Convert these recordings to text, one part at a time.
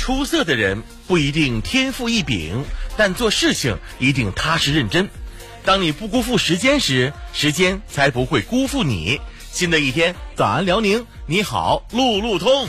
出色的人不一定天赋异禀，但做事情一定踏实认真。当你不辜负时间时，时间才不会辜负你。新的一天，早安辽宁，你好路路通。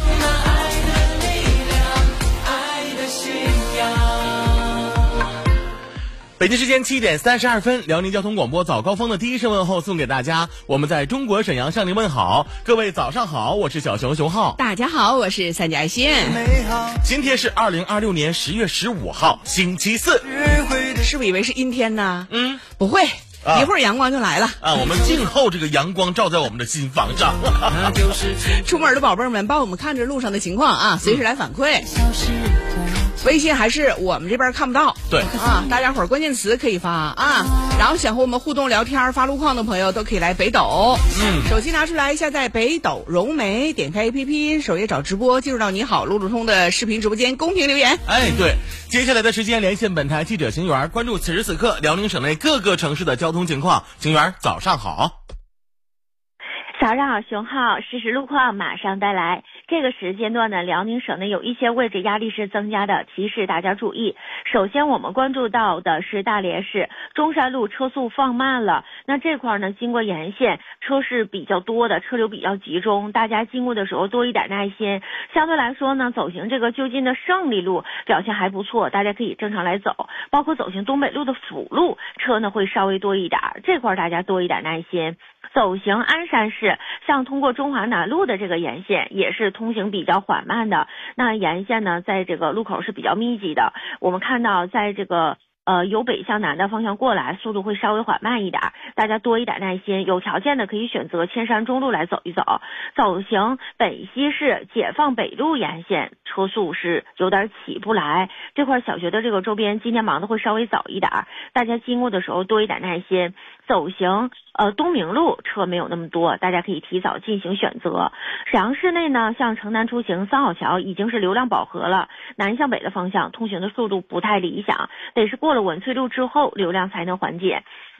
北京时间7点32分，辽宁交通广播早高峰的第一声问候送给大家。我们在中国沈阳向您问好，各位早上好，我是小熊熊浩。 大家好，我是三甲线。 今天是2026年10月15号，星期四。 是不是以为是阴天呢？不会。一会儿阳光就来了我们静候这个阳光照在我们的心房上。 出门的宝贝们，帮我们看着路上的情况随时来反馈。微信还是我们这边看不到， 对大家伙儿关键词可以发然后想和我们互动聊天发路况的朋友都可以来北斗，手机拿出来下载北斗融媒，点开 APP 首页找直播，进入到你好路路通的视频直播间，公屏留言。 对，接下来的时间连线本台记者邢源，关注此时此刻辽宁省内各个城市的交通情况。邢源，早上好。 早上好，熊浩，实时路况马上带来。这个时间段呢，辽宁省内有一些位置压力是增加的，提示大家注意。首先我们关注到的是大连市中山路车速放慢了，那这块呢，经过沿线车是比较多的，车流比较集中，大家经过的时候多一点耐心。相对来说呢，走行这个就近的胜利路表现还不错，大家可以正常来走，包括走行东北路的辅路，车呢会稍微多一点，这块大家多一点耐心。走行鞍山市，像通过中华南路的这个沿线也是通行比较缓慢的，那沿线呢在这个路口是比较密集的，我们看到在这个由北向南的方向过来，速度会稍微缓慢一点，大家多一点耐心，有条件的可以选择千山中路来走一走。走行北西市解放北路沿线，车速是有点起不来，这块小学的这个周边今天忙的会稍微早一点，大家经过的时候多一点耐心。走行东明路车没有那么多，大家可以提早进行选择。沈阳市内呢，像城南出行三好桥已经是流量饱和了，南向北的方向通行的速度不太理想，得是过了文翠路之后流量才能缓解。